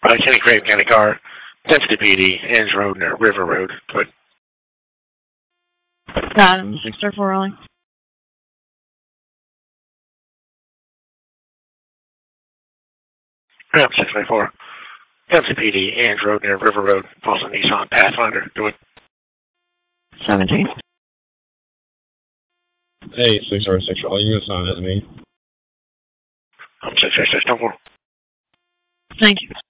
Kenny Crave County car, Density PD, Ange Road near River Road. But got him. 634 rolling. Yeah, 624. Density PD, Ange Road near River Road. Also Nissan Pathfinder. Do it. 17. Hey, 606 rolling. You assign that to me. I'm 666. Don't go. Thank you.